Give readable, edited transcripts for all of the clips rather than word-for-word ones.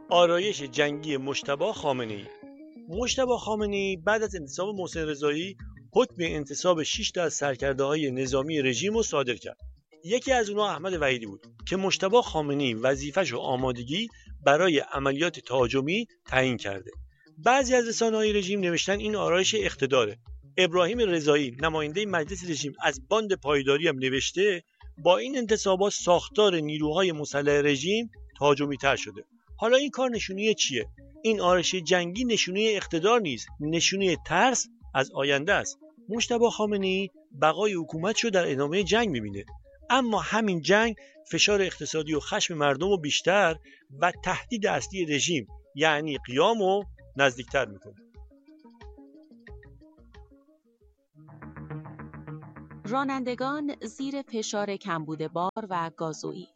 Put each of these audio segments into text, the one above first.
آرایش جنگی مجتبی خامنه‌ای. مجتبی خامنه‌ای بعد از انتصاب محسن رضایی حکم انتصاب 6 تا از سرکرده‌های نظامی رژیم رو صادر کرد. یکی از اونها احمد وحیدی بود که مجتبی خامنه‌ای وظیفه‌ش و آمادگی برای عملیات تهاجمی تعیین کرده. بعضی از رسانه‌های رژیم نوشتن این آرایش اقتداره. ابراهیم رضایی نماینده مجلس رژیم از باند پایداری هم نوشته با این انتصابات ساختار نیروهای مسلح رژیم تهاجمی‌تر شده. حالا این کار نشونه چیه؟ این آرایش جنگی نشونه اقتدار نیست، نشونه ترس از آینده است. مجتبی خامنه‌ای بقای حکومتش رو در ادامه جنگ می‌بینه. اما همین جنگ فشار اقتصادی و خشم مردم رو بیشتر و تهدید اصلی رژیم یعنی قیام رو نزدیکتر میکنه. رانندگان زیر فشار کمبود بار و گازوئیل.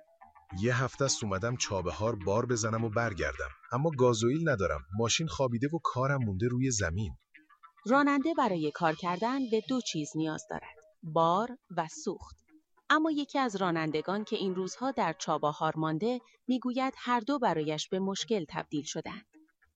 یه هفته است اومدم چابهار بار بزنم و برگردم، اما گازوئیل ندارم. ماشین خوابیده و کارم مونده روی زمین. راننده برای کار کردن به دو چیز نیاز دارد: بار و سوخت. اما یکی از رانندگان که این روزها در چابهار مانده میگوید هر دو برایش به مشکل تبدیل شدند.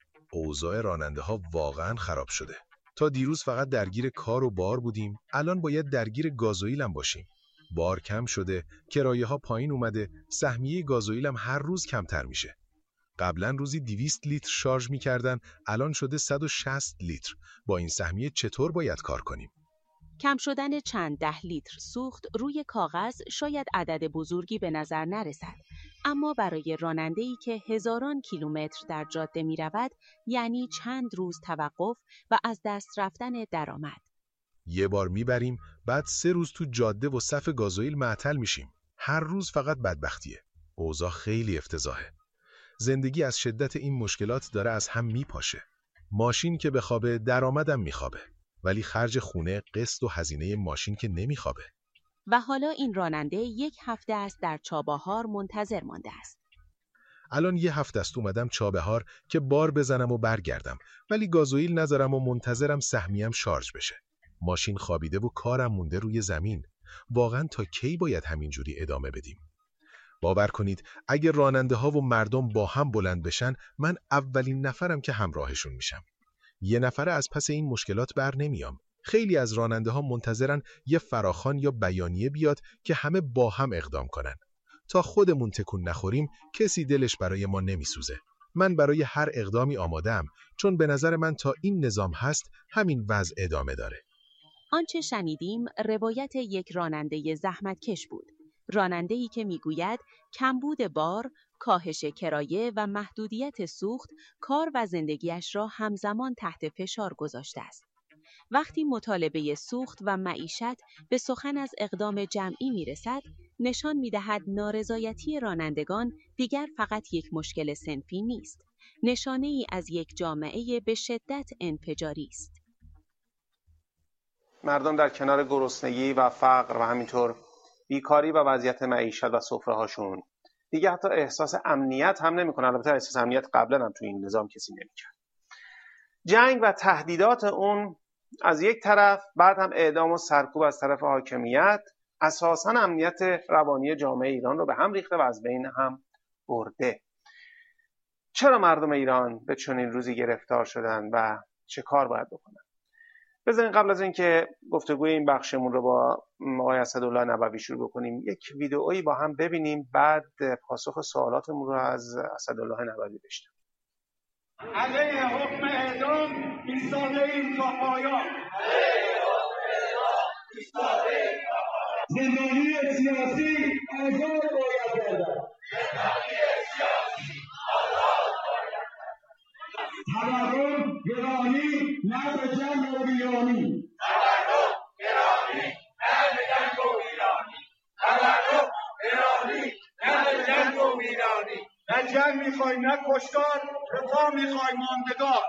اوضاع راننده ها واقعا خراب شده. تا دیروز فقط درگیر کار و بار بودیم، الان باید درگیر گازوئیل هم باشیم. بار کم شده، کرایه ها پایین اومده، سهمیه گازوئیل هم هر روز کمتر میشه. قبلا روزی 200 لیتر شارژ میکردن، الان شده 160 لیتر. با این سهمیه چطور باید کار کنیم؟ کم شدن چند ده لیتر سوخت روی کاغذ شاید عدد بزرگی به نظر نرسد، اما برای راننده‌ای که هزاران کیلومتر در جاده می رود، یعنی چند روز توقف و از دست رفتن درآمد. یه بار میبریم، بعد 3 روز تو جاده و صف گازوئیل معطل میشیم. هر روز فقط بدبختیه. اوضاع خیلی افتضاحه. زندگی از شدت این مشکلات داره از هم میپاشه. ماشین که بخوابه، درآمدم میخوابه. ولی خرج خونه، قسط و هزینه ماشین که نمیخوابه. و حالا این راننده 1 هفته است در چابهار منتظر مانده است. الان 1 هفته است اومدم چابهار که بار بزنم و برگردم، ولی گازوئیل نذارم و منتظرم سهمیم شارژ بشه. ماشین خوابیده و کارم مونده روی زمین. واقعا تا کی باید همینجوری ادامه بدیم؟ باور کنید اگه راننده ها و مردم با هم بلند بشن، من اولین نفرم که همراهشون میشم. یه نفره از پس این مشکلات بر نمیام. خیلی از راننده ها منتظرن یه فراخوان یا بیانیه بیاد که همه با هم اقدام کنن. تا خودمون تکون نخوریم کسی دلش برای ما نمیسوزه. من برای هر اقدامی آماده‌ام، چون به نظر من تا این نظام هست همین وضع ادامه داره. آنچه شنیدیم روایت یک راننده زحمتکش بود. راننده‌ای که میگوید کمبود بار، کاهش کرایه و محدودیت سوخت کار و زندگیش را همزمان تحت فشار گذاشته است. وقتی مطالبه سوخت و معیشت به سخن از اقدام جمعی میرسد، نشان میدهد نارضایتی رانندگان دیگر فقط یک مشکل صنفی نیست، نشانه ای از یک جامعه به شدت انفجاری است. مردم در کنار گرسنگی و فقر و همینطور بیکاری و وضعیت معیشت و سفره‌هاشون دیگه حتی احساس امنیت هم نمی‌کنن. البته احساس امنیت قبلا هم تو این نظام کسی نمی‌کرد. جنگ و تهدیدات اون از یک طرف، بعد هم اعدام و سرکوب از طرف حاکمیت، اساساً امنیت روانی جامعه ایران رو به هم ریخته و از بین هم برده. چرا مردم ایران به چنین روزی گرفتار شدن و چه کار باید بکنن؟ بذارین قبل از اینکه گفتگوی این بخشمون رو با آقای اسدالله نبوی شروع بکنیم، یک ویدئویی با هم ببینیم، بعد پاسخ سوالاتمون رو از اسدالله نبوی بشنویم. علیه حکم اعدام ایستاده‌ایم تا پایان. زندانی سیاسی آزاد باید گردد. تورم گرانی نه به جنگ و ویرانی. نه جنگ میخوای نه کشتار، رفاه میخوای ماندگار.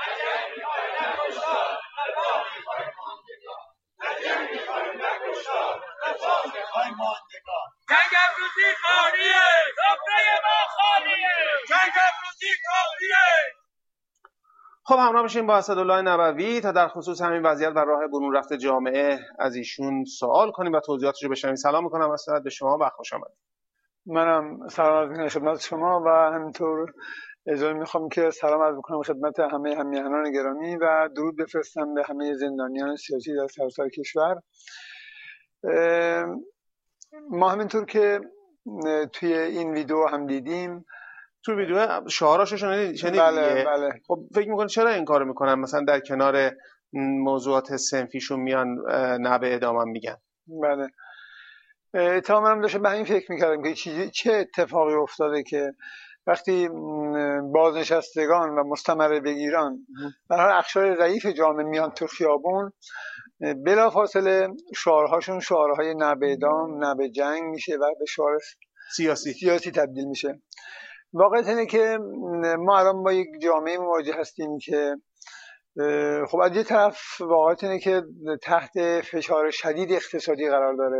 جنگ امروزی خالیه، سفره ما خالیه. جنگ امروزی خالیه. خب همراه میشیم با اسدالله نبوی تا در خصوص همین وضعیت و راه برون رفت جامعه از ایشون سوال کنیم و توضیحاتش رو بشنویم. سلام میکنم اسد به شما و خوش آمدید. منم سلام از خدمت شما و همینطور اجازه میخوام که سلام عرض میکنم خدمت همه همیهنان گرامی و درود بفرستم به همه زندانیان سیاسی در سراسر کشور. ما همینطور که توی این ویدیو هم دیدیم، تو ویدیو شعاراشو شنیدید بله دیگه. بله. خب فکر میکنید چرا این کارو میکنن؟ مثلا در کنار موضوعات صنفیشون میان نحوه ادامه میگن. بله تمام هم داشتم به این فکر میکردم که چه اتفاقی افتاده که وقتی بازنشستگان و مستمر بگیران و هر اقشار ضعیف جامعه میان تو خیابون، بلافاصله شعارهاشون شعارهای نه به اعدام، نه به جنگ میشه و به شعار سیاسی تبدیل میشه. واقعیت اینه که ما الان با یک جامعه مواجه هستیم که خب از یه طرف واقعیت اینه که تحت فشار شدید اقتصادی قرار داره،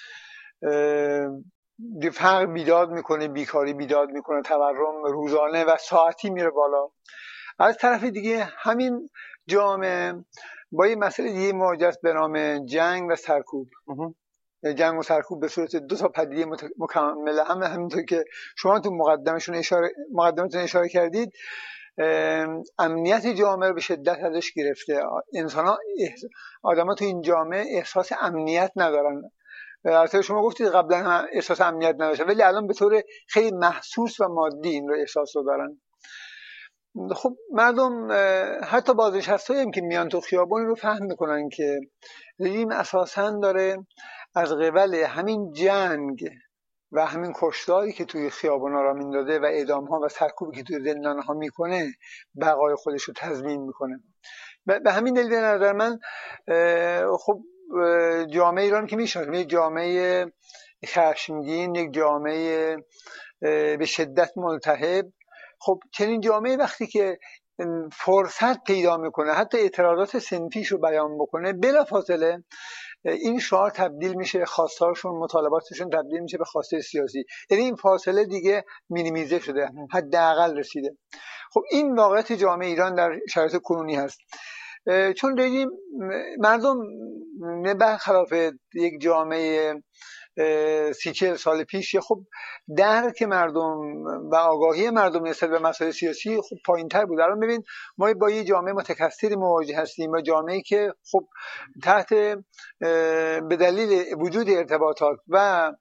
فقر بیداد میکنه، بیکاری بیداد میکنه، تورم روزانه و ساعتی میره بالا. از طرف دیگه همین جامعه با یه مسئله دیگه مواجه است به نام جنگ و سرکوب. جنگ و سرکوب به صورت دو تا پدیده مکمل همینطور که شما تو مقدمتون اشاره کردید. امنیت جامعه رو به شدت ازش گرفته. آدم‌ها تو این جامعه احساس امنیت ندارن. البته شما گفتید قبلا احساس امنیت نداشتن، ولی الان به طور خیلی محسوس و مادی این رو احساس رو دارن. خب مردم حتی بازنشسته‌ای هم که میان تو خیابون رو فهم میکنن که رژیم اساساً داره از قبل همین جنگ و همین کشتاری که توی خیابونا را میندازه و اعدام‌ها و سرکوبی که توی زندان‌ها میکنه بقای خودش رو تضمین میکنه. به همین دلیل به نظر من خب جامعه ایران که میشناسیم یک جامعه خشمگین، یک جامعه به شدت ملتهب. خب چنین جامعه وقتی که فرصت پیدا میکنه حتی اعتراضات صنفیش رو بیان بکنه، بلافاصله این شعار تبدیل میشه، خواستهاشون، مطالباتشون تبدیل میشه به خواسته سیاسی. یعنی این فاصله دیگه مینیمیزه شده، حداقل رسیده. خب این واقعیت جامعه ایران در شرایط کنونی هست. چون رژیم مردم برخلاف یک جامعه 30-40 سال پیش خب درک مردم و آگاهی مردم نسبت به مسائل سیاسی خب پایین‌تر بود. الان ببین ما با یه جامعه متکثری مواجه هستیم، با جامعه‌ای که خب تحت به دلیل وجود ارتباطات و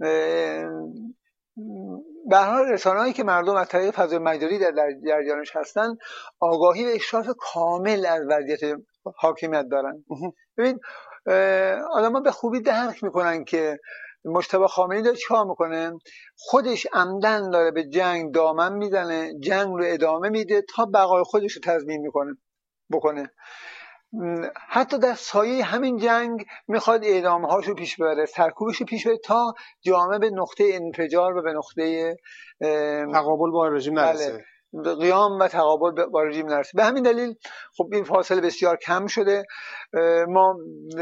به هر حال رسانه‌ای که مردم از طریق فضای مجازی در جریانش هستن، آگاهی و اشراف کامل از وضعیت حاکمیت دارن. ببین آدم‌ها به خوبی درک میکنن که مجتبی خامنه‌ای داره چیکار میکنه. خودش عمدن داره به جنگ دامن میزنه، جنگ رو ادامه میده تا بقای خودش رو تضمین بکنه. حتی در سایه همین جنگ میخواد اعدامهاش رو پیش ببره، سرکوبش رو پیش ببره تا جامعه به نقطه انفجار و به نقطه تقابل با رژیم نرسه. قیام و تقابل با رژیم نرسه. به همین دلیل خب این فاصله بسیار کم شده. ما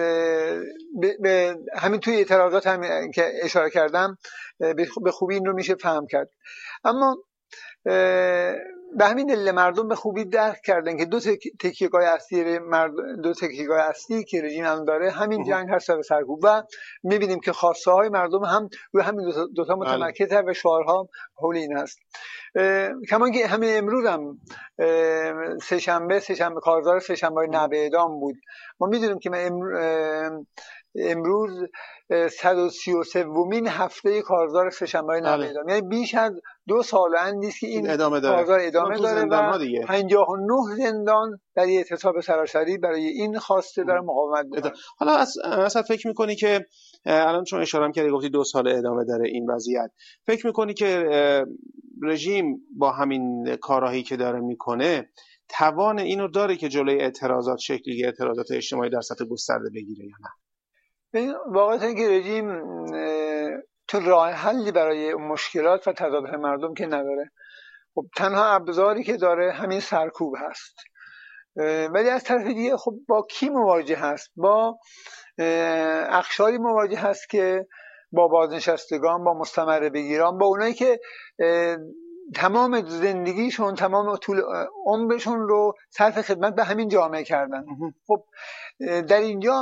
همین توی اعتراضات هم که اشاره کردم به خوبی این رو میشه فهم کرد. اما به همین دلیل مردم به خوبی درک کردن که دو تکیه‌گاه اصلی که رژیم هم داره همین جنگ هست و سرکوب، و میبینیم که خواسته های مردم هم روی همین دو تا متمرکزه و شعارها حول این هست. کمان که همین امروز هم سه‌شنبه کارزار سه‌شنبه نه به اعدام بود. ما میدونیم که امروز 133مین هفته کارزار سه‌شنبه نه به اعدام، یعنی بیش از 2 سال اندیست که این کارزار ادامه داره و 59 زندان در اعتصاب سراسری برای این خواسته داره مقاومت می‌کنه. حالا اصلا فکر می‌کنی که الان چون اشاره کردی گفتی 2 سال ادامه داره این وضعیت، فکر می‌کنی که رژیم با همین کارهایی که داره میکنه توان اینو داره که جلوی اعتراضات شکلی اعتراضات اجتماعی در سطح گسترده بگیره یا نه؟ واقعا اینکه رژیم تو راه حلی برای مشکلات و تضادهای مردم که نداره. خب تنها ابزاری که داره همین سرکوب هست. ولی از طرف دیگه خب با کی مواجه هست؟ با اقشاری مواجه هست که با بازنشستگان، با مستمر بگیران، با اونایی که تمام زندگیشون، تمام طول عمرشون رو صرف خدمت به همین جامعه کردن. خب در اینجا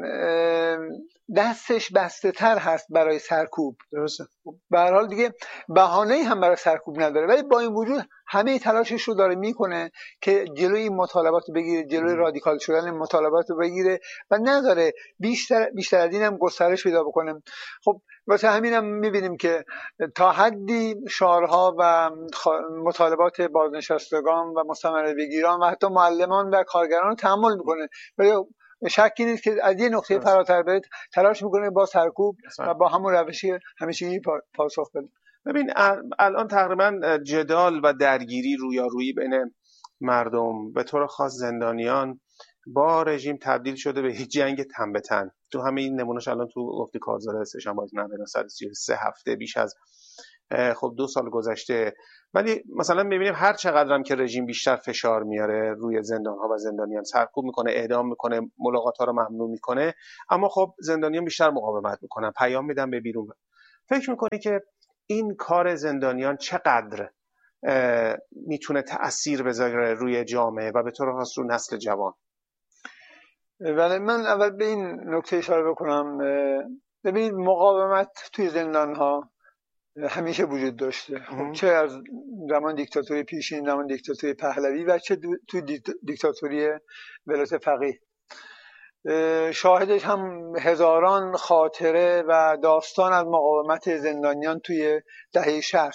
دستش بسته تر هست برای سرکوب. درسته. به هر حال دیگه بهانه‌ای هم برای سرکوب نداره، ولی با این وجود همه تلاشش رو داره میکنه که جلوی این مطالبات رو بگیره، جلوی رادیکال شدن مطالبات رو بگیره و نداره بیشتر از این هم گسترش پیدا بکنه. خب واسه همین هم میبینیم که تا حدی شعارها و مطالبات بازنشستگان و مستمره بگیران و حتی معلمان و کارگران رو تحمل میکنه، ولی شکی نیست که از یه نقطه فراتر بره تلاش میکنه با سرکوب و با همون روشی همیشگی پاسخ بده. ببین الان تقریبا جدال و درگیری رویارویی بین مردم به طور خاص زندانیان با رژیم تبدیل شده به یک جنگ تن به تن. تو همه این نمونهش الان تو گفتی کارزار سه‌شنبه باز نمیدونم 133 هفته بیش از خب 2 سال گذشته، ولی مثلا میبینیم هر چقدرم که رژیم بیشتر فشار میاره روی زندان‌ها و زندانیان، سرکوب میکنه، اعدام میکنه، ملاقات‌ها رو ممنوع میکنه، اما خب زندانیان بیشتر مقاومت میکنن، پیام میدن به بیرون. فکر میکنی که این کار زندانیان چقدر میتونه تأثیر بذاره روی جامعه و به طور خاص رو نسل جوان؟ ولی من اول به این نکته اشاره بکنم. ببینید مقاومت توی زندان‌ها همیشه وجود داشته، چه از زمان دیکتاتوری پیشین، زمان دیکتاتوری پهلوی و چه تو دیکتاتوری ولایت فقیه. شاهدش هم هزاران خاطره و داستان از مقاومت زندانیان توی دهه 60.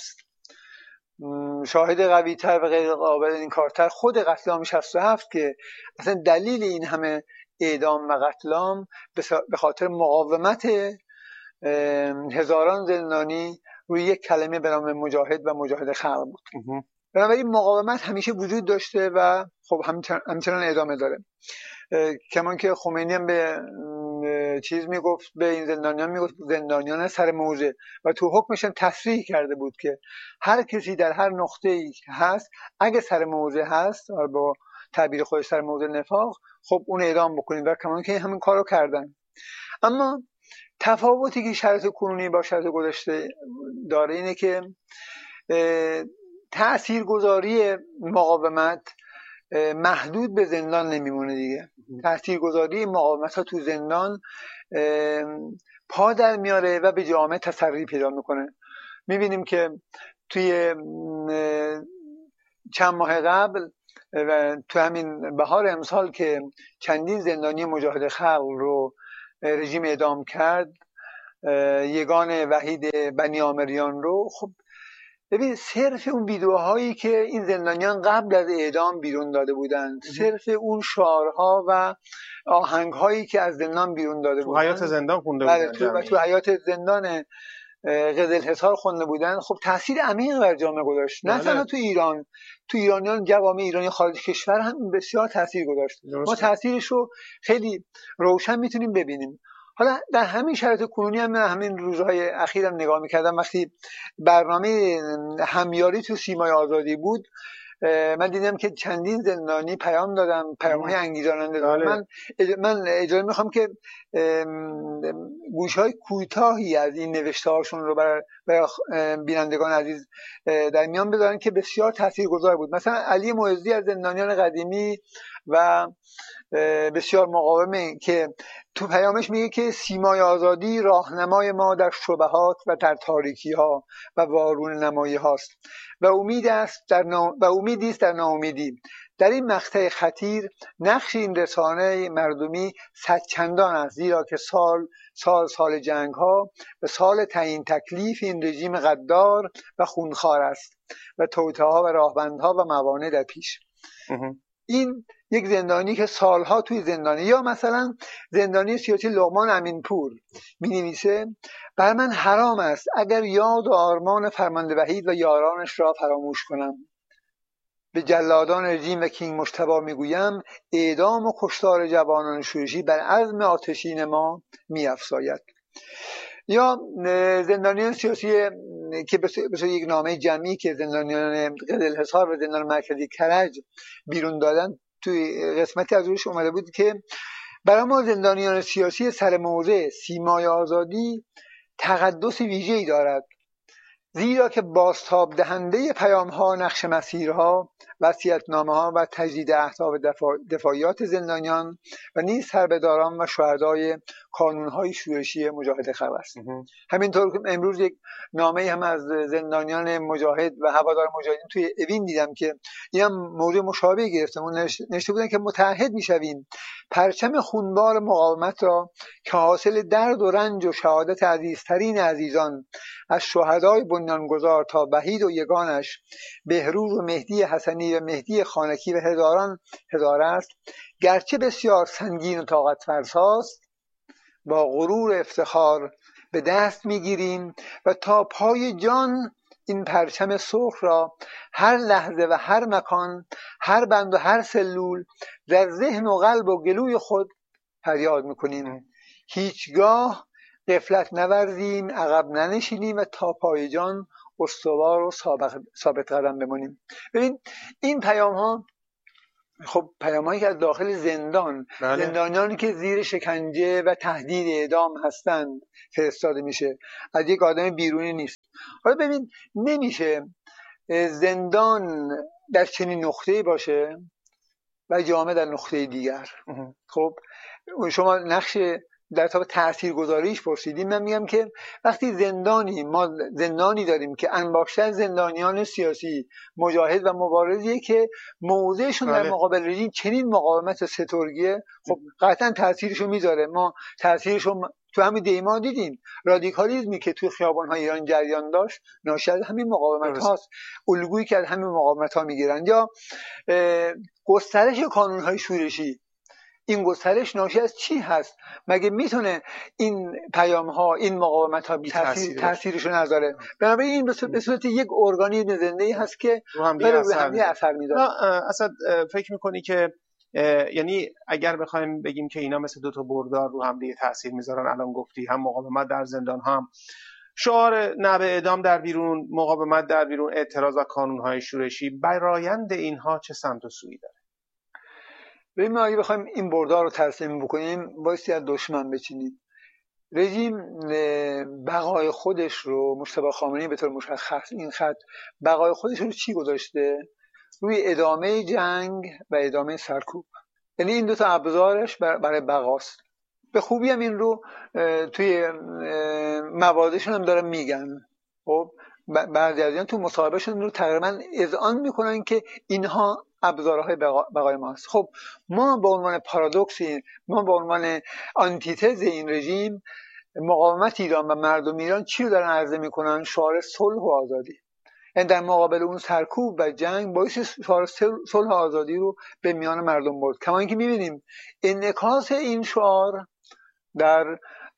شاهد قوی تر و غیر قابل انکارتر خود قتل عام 67 که اصلا دلیل این همه اعدام و قتل عام به خاطر مقاومت هزاران زندانی روی یک کلمه به نام مجاهد و مجاهد خلق بود. بنابراین مقاومت همیشه وجود داشته و خب همچنان ادامه داره. کمان که خمینی هم به چیز میگفت، به این زندانیان میگفت زندانیان سر موزه، و تو حکمش هم تصریح کرده بود که هر کسی در هر نقطه‌ای هست اگه سر موزه هست، با تعبیر خودش سر موزه نفاق، خب اون اعدام بکنید، و کمان که همین کارو کردن. اما تفاوتی که شرایط کنونی با شرایط گذشته داره اینه که تاثیرگذاری مقاومت محدود به زندان نمیمونه دیگه. تاثیرگذاری مقاومت ها تو زندان پا در میاره و به جامعه تسری پیدا میکنه. میبینیم که توی چند ماه قبل و تو همین بهار امسال که چندین زندانی مجاهد خلق رو رژیم اعدام کرد، یگان وحید بنی عامریان رو، خب ببین صرف اون ویدیوهایی که این زندانیان قبل از اعدام بیرون داده بودند، صرف اون شعارها و آهنگهایی که از زندان بیرون داده بودند، تو حیات زندان خونده بودند، تو حیات زندان قزلحصار خونده بودند، خب تاثیر عمیق بر جامعه گذاشت. نه تنها تو ایران، تو ایرانیان، جوامع ایرانی خارج کشور هم بسیار تاثیر گذاشت. ما تاثیرش رو خیلی روشن میتونیم ببینیم. حالا در همین شرایط کنونی هم همین روزهای اخیرم نگاه میکردم، وقتی برنامه همیاری تو سیمای آزادی بود، من دیدم که چندین زندانی پیام دادن، پیام‌های انگیزاننده دادن. من اجازه میخوام که گوش‌های کوتاهی از این نوشته‌هاشون رو برای بینندگان عزیز در میان بذارن که بسیار تاثیرگذار بود. مثلا علی معزی از زندانیان قدیمی و بسیار مقاومه که تو پیامش میگه که سیمای آزادی راهنمای ما در شبهات و در تاریکی ها و وارون نمایی هاست و امیدی است در ناامیدی. در این مقطع خطیر نقش این رسانه مردمی صدچندان است، زیرا که سال جنگ ها و سال تعیین تکلیف این رژیم غدار و خونخوار است و توطئه ها و راهبندها و موانع در پیش. این یک زندانی که سالها توی زندانی، یا مثلا زندانی سیاسی لقمان امینپور می‌نویسه بر من حرام است اگر یاد و آرمان فرمانده وحید و یارانش را فراموش کنم. به جلادان رژیم و کینگ مجتبی میگویم اعدام و کشتار جوانان شورشی بر عزم آتشین ما می‌افزاید. یا زندانیان سیاسی که به یک نامه جمعی که زندانیان قزلحصار و زندان مرکزی کرج بیرون دادن، توی قسمتی از روش اومده بود که برای ما زندانیان سیاسی سر موضع سیمای آزادی تقدس ویژه‌ای دارد. زیرا که بازتاب دهنده پیام‌ها، نقش مسیرها، وصیت‌نامه‌ها و تجدید اهداف دفاعیات زندانیان و نیز سربهداران و شهدای کانون‌های شورشی مجاهد خلق است. همینطور که امروز یک نامه هم از زندانیان مجاهد و هوادار مجاهدین توی اوین دیدم که این هم موضوع مشابه گرفتم و نوشته بودن که متعهد می‌شویم پرچم خونبار مقاومت را که حاصل درد و رنج و شهادت عزیزترین عزیزان از شهدای بنیانگذار تا وحید و یگانش بهروز و مهدی حسنی و مهدی خانکی و هزاران هزار است، گرچه بسیار سنگین و طاقت فرساست، با غرور افتخار به دست میگیریم و تا پای جان این پرچم سرخ را هر لحظه و هر مکان، هر بند و هر سلول در ذهن و قلب و گلوی خود فریاد میکنیم. هیچگاه غفلت نورزیم، عقب ننشینیم و تا پای جان استوار و ثابت قدم بمانیم. ببین این پیام ها، خب پیام‌هایی که از داخل زندان، زندانیانی که زیر شکنجه و تهدید اعدام هستند فرستاده میشه، از یک آدم بیرونی نیست. حالا ببین نمیشه زندان در چنین نقطه‌ای باشه و جامعه در نقطه دیگر. خب شما نقش در تاب تاثیرگذاریش پرسیدیم. من میگم که وقتی ما زندانی داریم که انباشته زندانیان سیاسی مجاهد و مبارزیه که موضعشون در مقابل رژیم چنین مقاومت سترگیه، خب قطعا تاثیرشو میذاره. ما تاثیرشو تو همین دیما دیدیم. رادیکالیسمی که توی خیابان‌های ایران جریان داشت ناشی از همین مقاومت هاست، الگویی که از همین مقاومت ها میگیرن. یا گسترش کانون‌های شورشی، این گسترش ناشی از چی هست؟ مگه میتونه این پیام ها، این مقاومت ها تاثیرشو نذاره؟ بنابراین این به صورت یک ارگانیسم زنده‌ای هست که رو هم اثر میذاره. اصلا فکر میکنی که یعنی اگر بخوایم بگیم که اینا مثل دو تا بردار رو هم دیگه تاثیر میذارن، الان گفتی هم مقاومت در زندان، هم شعار نه به اعدام در بیرون، مقاومت در بیرون، اعتراض و کانون‌های شورشی، برآیند اینها چه سمت و سویی داره؟ ببین ما اگه بخوایم این بردار رو ترسیم بکنیم بایستی از دشمن بچینیم. رژیم بقای خودش رو، مجتبی خامنه‌ای به طور مشخص این خط بقای خودش رو چی گذاشته؟ روی ادامه جنگ و ادامه سرکوب. یعنی این دو تا ابزارش برای بقاست. به خوبی هم این رو توی موادشون هم دارن میگن. خب بعضی از اینا تو مصاحبهشون رو تقریبا اذعان میکنن که اینها ابزارهای بقای ما هست. خب ما به عنوان پارادوکسی، ما به عنوان آنتیتز این رژیم، مقاومت ایران و مردم ایران چی رو دارن عرضه میکنن؟ شعار صلح و آزادی. یعنی در مقابل اون سرکوب و جنگ باعث شعار صلح و آزادی رو به میان مردم برد. کما اینکه میبینیم انعکاس این شعار در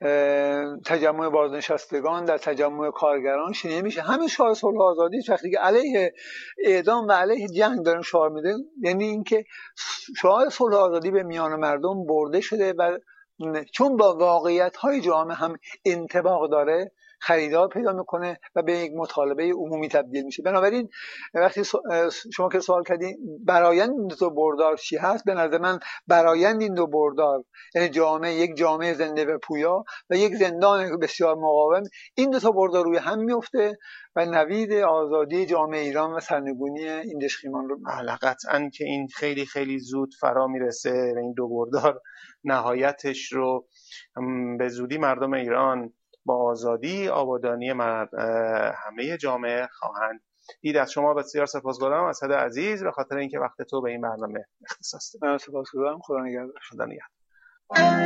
تجمع بازنشستگان، در تجمع کارگران شنیده میشه. همین شعار صلح و آزادی وقتی که علیه اعدام و علیه جنگ دارن شعار میده، یعنی اینکه شعار صلح و آزادی به میان مردم برده شده و چون با واقعیت‌های جامعه هم انطباق داره خریدار پیدا میکنه و به یک مطالبه عمومی تبدیل میشه. بنابراین وقتی شما که سوال کردین برآیند این دو بردار چی هست، به نظر من برآیند این دو بردار، یعنی یک جامعه زنده و پویا و یک زندان بسیار مقاوم، این دو تا بردار روی هم میفته و نوید آزادی جامعه ایران و سرنگونی این دشخیمان رو قطعاً که این خیلی خیلی زود فرا میرسه و این دو بردار نهایتش رو به زودی مردم ایران با آزادی آبادانی همه جامعه خواهند دید. از شما بسیار سپاسگزارم اسد عزیز به خاطر اینکه وقت تو به این برنامه اختصاص دادید. من سپاسگزارم. خدا نگهدار. خدا نگهدار.